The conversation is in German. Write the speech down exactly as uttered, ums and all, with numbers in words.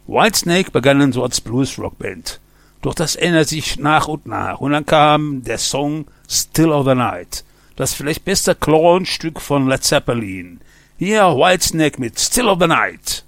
Whitesnake begannen so als Blues-Rock-Band. Doch das ändert sich nach und nach. Und dann kam der Song Still of the Night. Das vielleicht beste Klonstück von Led Zeppelin. Hier Whitesnake mit Still of the Night.